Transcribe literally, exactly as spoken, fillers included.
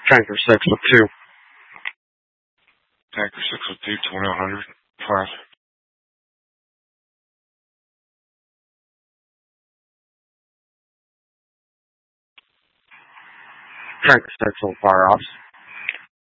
Tanker six with two. Tanker six with two, twenty-one hundred. Five. Tanker six on fire ops.